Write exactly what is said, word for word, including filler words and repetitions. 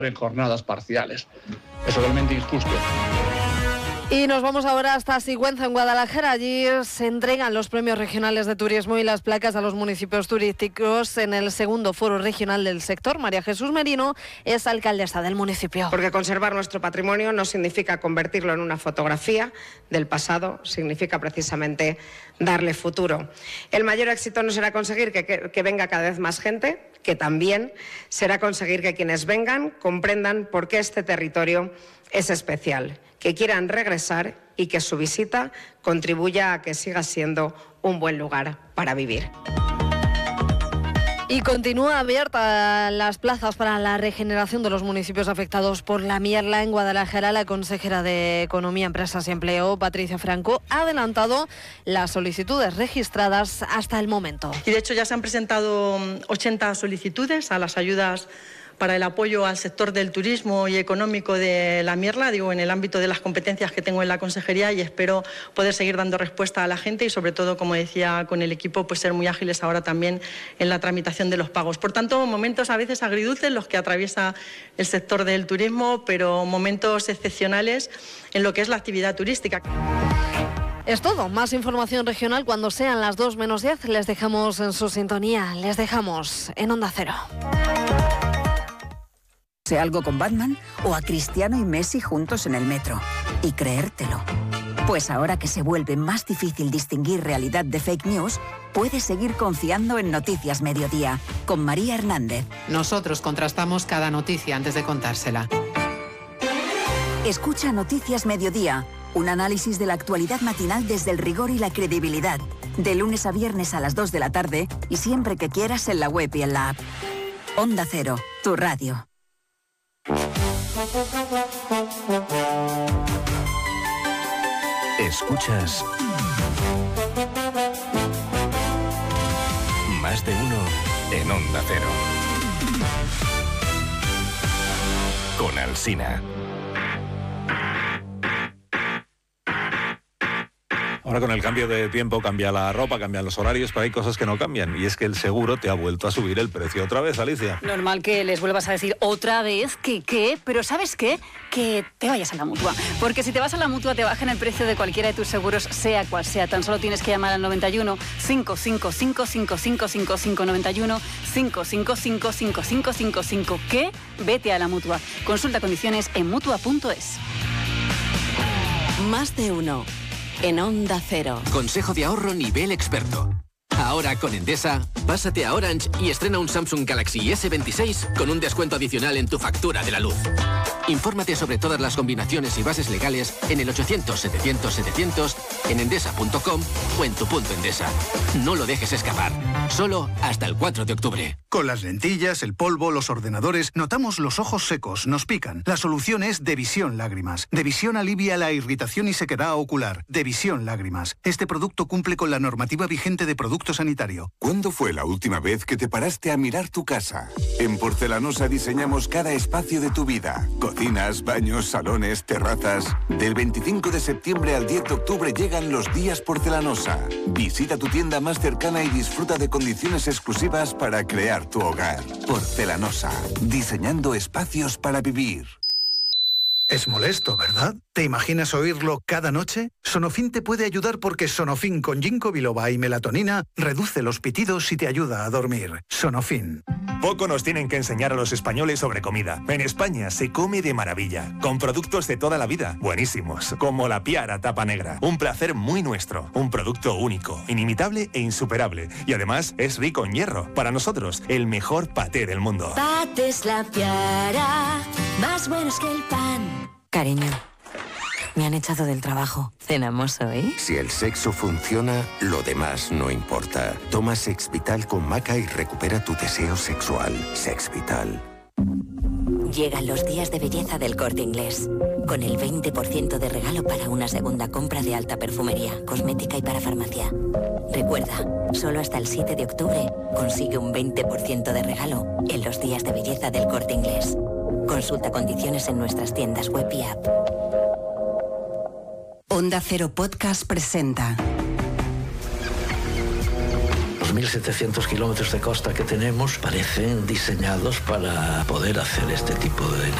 en jornadas parciales. Es totalmente injusto. Y nos vamos ahora hasta Sigüenza, en Guadalajara. Allí se entregan los premios regionales de turismo y las placas a los municipios turísticos en el segundo foro regional del sector. María Jesús Merino es alcaldesa del municipio. Porque conservar nuestro patrimonio no significa convertirlo en una fotografía del pasado, significa precisamente darle futuro. El mayor éxito no será conseguir que, que, que venga cada vez más gente, que también será conseguir que quienes vengan comprendan por qué este territorio es especial, que quieran regresar y que su visita contribuya a que siga siendo un buen lugar para vivir. Y continúa abierta las plazas para la regeneración de los municipios afectados por la Mierla. En Guadalajara, la consejera de Economía, Empresas y Empleo, Patricia Franco, ha adelantado las solicitudes registradas hasta el momento. Y de hecho ya se han presentado ochenta solicitudes a las ayudas para el apoyo al sector del turismo y económico de la Mierla, digo, en el ámbito de las competencias que tengo en la consejería, y espero poder seguir dando respuesta a la gente y, sobre todo, como decía con el equipo, pues ser muy ágiles ahora también en la tramitación de los pagos. Por tanto, momentos a veces agridulces los que atraviesa el sector del turismo, pero momentos excepcionales en lo que es la actividad turística. Es todo. Más información regional cuando sean las dos menos diez. Les dejamos en su sintonía. Les dejamos en Onda Cero. Algo con Batman o a Cristiano y Messi juntos en el metro y creértelo. Pues ahora que se vuelve más difícil distinguir realidad de fake news, puedes seguir confiando en Noticias Mediodía con María Hernández. Nosotros contrastamos cada noticia antes de contársela. Escucha Noticias Mediodía, un análisis de la actualidad matinal desde el rigor y la credibilidad, de lunes a viernes a las dos de la tarde y siempre que quieras en la web y en la app. Onda Cero, tu radio. Escuchas Más de uno en Onda Cero con Alsina. Ahora con el cambio de tiempo cambia la ropa, cambian los horarios, pero hay cosas que no cambian. Y es que el seguro te ha vuelto a subir el precio otra vez, Alicia. Normal que les vuelvas a decir otra vez que qué, pero ¿sabes qué? Que te vayas a la Mutua. Porque si te vas a la Mutua te bajan el precio de cualquiera de tus seguros, sea cual sea. Tan solo tienes que llamar al noventa y uno, cinco cinco cinco, cinco cinco cinco cinco, noventa y uno, cinco cinco cinco, cinco cinco cinco cinco. ¿Qué? Vete a la Mutua. Consulta condiciones en mutua punto es. Más de uno. En Onda Cero. Consejo de ahorro nivel experto. Ahora con Endesa, pásate a Orange y estrena un Samsung Galaxy ese veintiséis con un descuento adicional en tu factura de la luz. Infórmate sobre todas las combinaciones y bases legales en el ochocientos, setecientos, setecientos, en endesa punto com o en tu punto Endesa. No lo dejes escapar. Solo hasta el cuatro de octubre. Con las lentillas, el polvo, los ordenadores, notamos los ojos secos, nos pican. La solución es Devisión Lágrimas. Devisión alivia la irritación y sequedad ocular. Devisión Lágrimas. Este producto cumple con la normativa vigente de producto sanitario. ¿Cuándo fue la última vez que te paraste a mirar tu casa? En Porcelanosa diseñamos cada espacio de tu vida. Cocinas, baños, salones, terrazas. Del veinticinco de septiembre al diez de octubre llegan los días Porcelanosa. Visita tu tienda más cercana y disfruta de condiciones exclusivas para crear tu hogar. Porcelanosa. Diseñando espacios para vivir. Es molesto, ¿verdad? ¿Te imaginas oírlo cada noche? Sonofin te puede ayudar porque Sonofin con ginkgo biloba y melatonina reduce los pitidos y te ayuda a dormir. Sonofin. Poco nos tienen que enseñar a los españoles sobre comida. En España se come de maravilla, con productos de toda la vida, buenísimos, como la Piara tapa negra. Un placer muy nuestro, un producto único, inimitable e insuperable. Y además es rico en hierro. Para nosotros, el mejor paté del mundo. Patés La Piara, más buenos que el pan. Cariño, me han echado del trabajo. ¿Cenamos hoy? Si el sexo funciona, lo demás no importa. Toma Sex Vital con maca y recupera tu deseo sexual. Sex Vital. Llegan los días de belleza del Corte Inglés. Con el veinte por ciento de regalo para una segunda compra de alta perfumería, cosmética y para farmacia. Recuerda, solo hasta el siete de octubre consigue un veinte por ciento de regalo en los días de belleza del Corte Inglés. Consulta condiciones en nuestras tiendas web y app. Onda Cero Podcast presenta Los mil setecientos kilómetros de costa que tenemos parecen diseñados para poder hacer este tipo de